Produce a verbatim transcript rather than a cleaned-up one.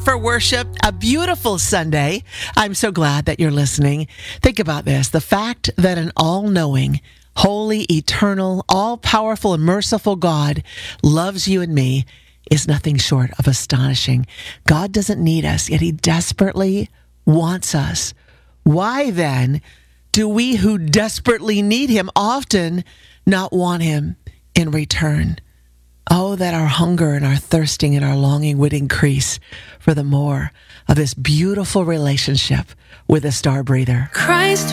for worship. A beautiful Sunday. I'm so glad that you're listening. Think about this. The fact that an all-knowing, holy, eternal, all-powerful, and merciful God loves you and me is nothing short of astonishing. God doesn't need us, yet he desperately wants us. Why then do we who desperately need him often not want him in return? Oh, that our hunger and our thirsting and our longing would increase for the more of this beautiful relationship with a star breather. Christ